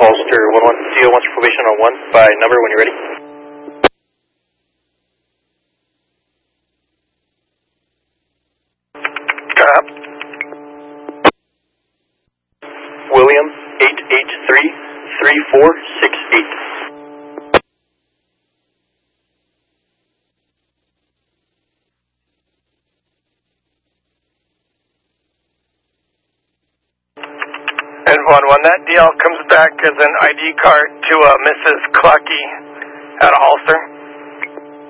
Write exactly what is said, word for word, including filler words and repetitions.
Holster one one, C O wants probation on one by number when you're ready. Stop. William, eight eight three, three four six eight. And one one, that D L comes back as an I D card to uh, Missus Clucky at a Holster.